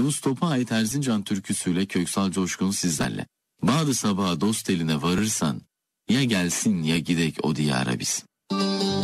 Yavuz Top'a ait Erzincan türküsüyle Köksal Coşkun sizlerle. Bağdı sabaha dost eline varırsan, ya gelsin ya gidek o diyara biz.